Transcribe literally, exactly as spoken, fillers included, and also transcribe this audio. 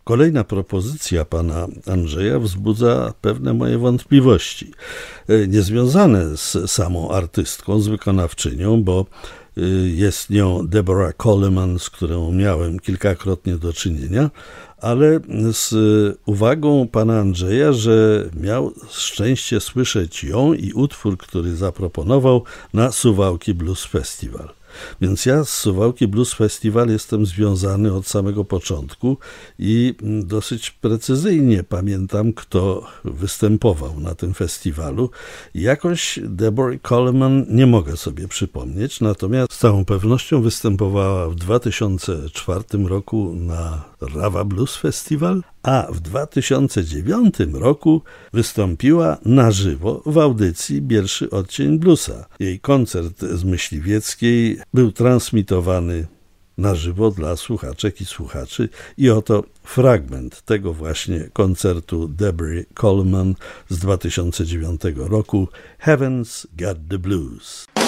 Kolejna propozycja pana Andrzeja wzbudza pewne moje wątpliwości, niezwiązane z samą artystką, z wykonawczynią, bo jest nią Deborah Coleman, z którą miałem kilkakrotnie do czynienia, ale z uwagą pana Andrzeja, że miał szczęście słyszeć ją i utwór, który zaproponował na Suwałki Blues Festival. Więc ja z Suwałki Blues Festival jestem związany od samego początku i dosyć precyzyjnie pamiętam, kto występował na tym festiwalu. Jakąś Deborah Coleman nie mogę sobie przypomnieć, natomiast z całą pewnością występowała w dwa tysiące czwartym roku na Rawa Blues Festival, a w dwa tysiące dziewiątym roku wystąpiła na żywo w audycji Pierwszy Odcień Bluesa. Jej koncert z Myśliwieckiej był transmitowany na żywo dla słuchaczek i słuchaczy i oto fragment tego właśnie koncertu Deborah Coleman z dwa tysiące dziewiątego roku, Heaven's Got the Blues.